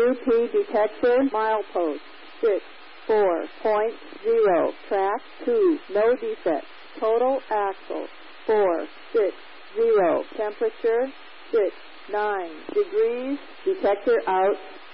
QP detector, milepost 64.0, track 2, no defect, total axle 460, temperature 69 degrees, detector out.